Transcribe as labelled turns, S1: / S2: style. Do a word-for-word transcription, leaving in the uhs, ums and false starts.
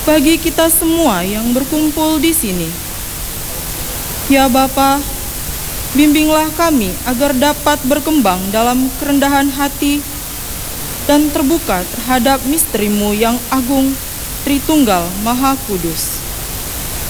S1: bagi kita semua yang berkumpul di sini. Ya Bapa, bimbinglah kami agar dapat berkembang dalam kerendahan hati dan terbuka terhadap misteri-Mu yang agung, Tritunggal Maha Kudus.